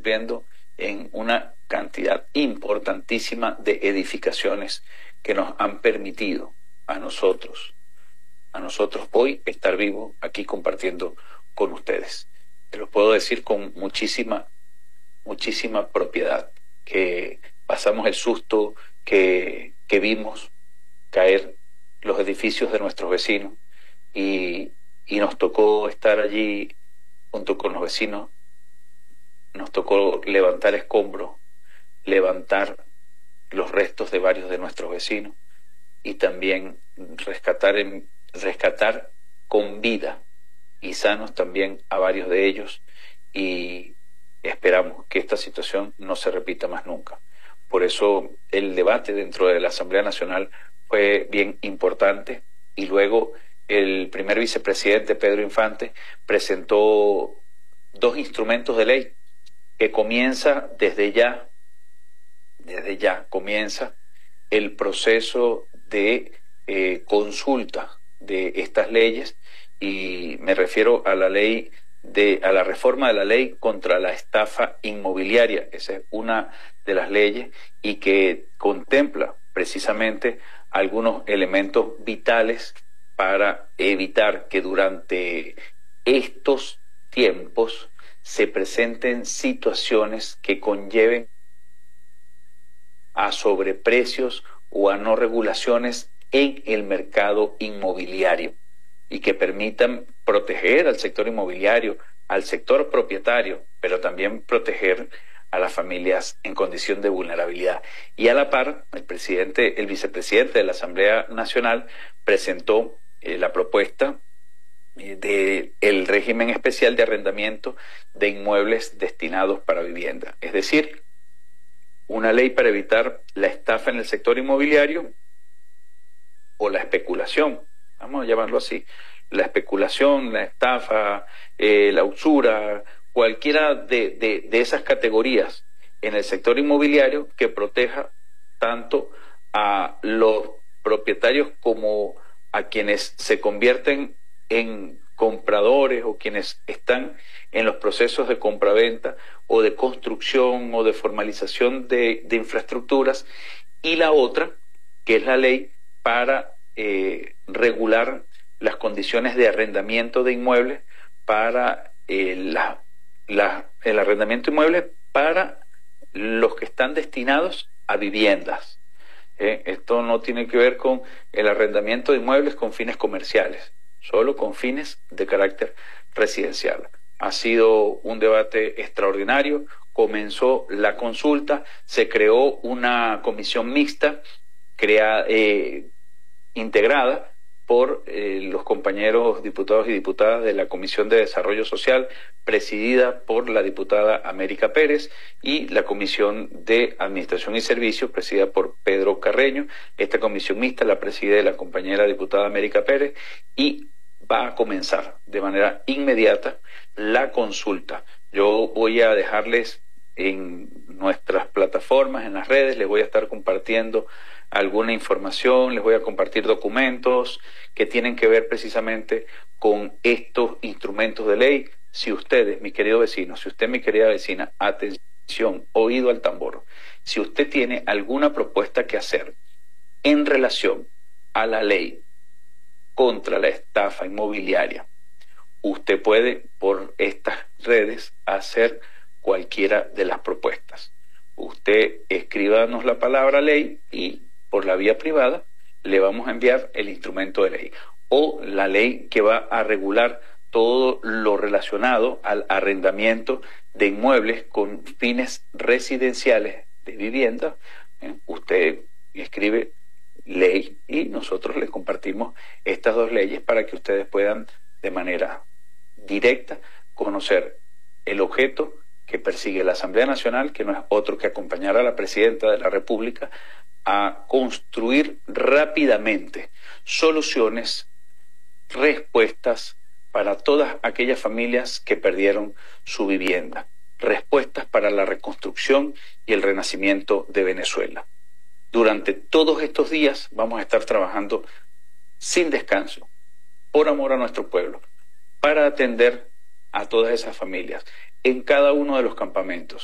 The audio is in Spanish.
cumpliendo en una cantidad importantísima de edificaciones que nos han permitido a nosotros hoy estar vivos aquí compartiendo con ustedes. Te lo puedo decir con muchísima propiedad, que pasamos el susto que vimos caer los edificios de nuestros vecinos y nos tocó estar allí junto con los vecinos, nos tocó levantar escombros, levantar los restos de varios de nuestros vecinos y también rescatar con vida y sanos también a varios de ellos, y esperamos que esta situación no se repita más nunca. Por eso el debate dentro de la Asamblea Nacional fue bien importante, y luego el primer vicepresidente Pedro Infante presentó 2 instrumentos de ley que comienza desde ya comienza el proceso de consulta de estas leyes, y me refiero a la reforma de la ley contra la estafa inmobiliaria. Esa es una de las leyes y que contempla precisamente algunos elementos vitales para evitar que durante estos tiempos se presenten situaciones que conlleven a sobreprecios o a no regulaciones en el mercado inmobiliario, y que permitan proteger al sector inmobiliario, al sector propietario, pero también proteger a las familias en condición de vulnerabilidad. Y a la par, el vicepresidente de la Asamblea Nacional presentó la propuesta del régimen especial de arrendamiento de inmuebles destinados para vivienda. Es decir, una ley para evitar la estafa en el sector inmobiliario o la especulación, vamos a llamarlo así, la especulación, la estafa, la usura, cualquiera de esas categorías en el sector inmobiliario, que proteja tanto a los propietarios como a quienes se convierten en compradores o quienes están en los procesos de compraventa o de construcción o de formalización de infraestructuras, y la otra, que es la ley para regular las condiciones de arrendamiento de inmuebles para el arrendamiento de inmuebles para los que están destinados a viviendas. Esto no tiene que ver con el arrendamiento de inmuebles con fines comerciales, solo con fines de carácter residencial. Ha sido un debate extraordinario, comenzó la consulta, se creó una comisión mixta integrada por los compañeros diputados y diputadas de la Comisión de Desarrollo Social, presidida por la diputada América Pérez, y la Comisión de Administración y Servicios, presidida por Pedro Carreño. Esta comisión mixta la preside la compañera diputada América Pérez, y va a comenzar de manera inmediata la consulta. Yo voy a dejarles en nuestras plataformas, en las redes, les voy a estar compartiendo alguna información, les voy a compartir documentos que tienen que ver precisamente con estos instrumentos de ley. Si ustedes, mis queridos vecinos, si usted, mi querida vecina, atención, oído al tambor, si usted tiene alguna propuesta que hacer en relación a la ley contra la estafa inmobiliaria, usted puede por estas redes hacer cualquiera de las propuestas. Usted escríbanos la palabra ley y por la vía privada le vamos a enviar el instrumento de ley o la ley que va a regular todo lo relacionado al arrendamiento de inmuebles con fines residenciales de vivienda. Usted escribe ley y nosotros les compartimos estas 2 leyes para que ustedes puedan de manera directa conocer el objeto que persigue la Asamblea Nacional, que no es otro que acompañar a la Presidenta de la República a construir rápidamente soluciones, respuestas para todas aquellas familias que perdieron su vivienda, respuestas para la reconstrucción y el renacimiento de Venezuela. Durante todos estos días vamos a estar trabajando sin descanso, por amor a nuestro pueblo, para atender a todas esas familias en cada uno de los campamentos.